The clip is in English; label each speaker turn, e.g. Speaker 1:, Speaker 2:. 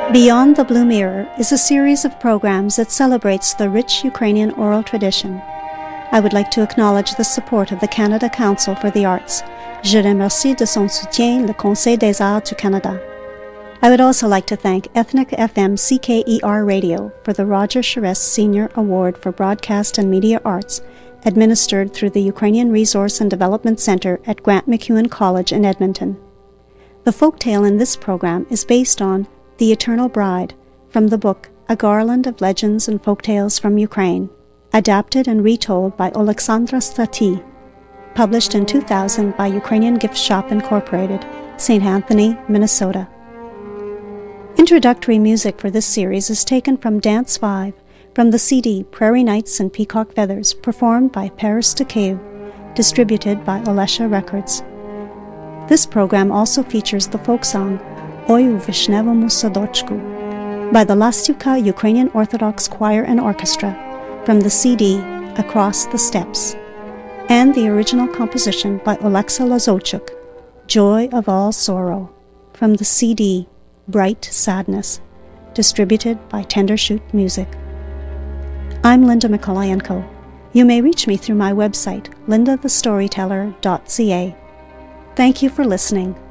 Speaker 1: Beyond the Blue Mirror is a series of programs that celebrates the rich Ukrainian oral tradition. I would like to acknowledge the support of the Canada Council for the Arts. Je remercie de son soutien le Conseil des Arts du Canada. I would also like to thank Ethnic FM CKER Radio for the Roger Charest Senior Award for Broadcast and Media Arts, administered through the Ukrainian Resource and Development Centre at Grant MacEwan College in Edmonton. The folktale in this program is based on The Eternal Bride, from the book A Garland of Legends and Folktales from Ukraine, adapted and retold by Oleksandra Stati, published in 2000 by Ukrainian Gift Shop Incorporated, St. Anthony, Minnesota. Introductory music for this series is taken from Dance 5, from the CD Prairie Nights and Peacock Feathers, performed by Paris Takeu, distributed by Olesha Records. This program also features the folk song Oi u Vishnevому Sadochku by the Lastyuka Ukrainian Orthodox Choir and Orchestra from the CD Across the Steppes, and the original composition by Olexa Lazowchuk, Joy of All Sorrow, from the CD Bright Sadness, distributed by Tendershoot Music. I'm Linda Mikolayenko. You may reach me through my website, lindathestoryteller.ca. Thank you for listening.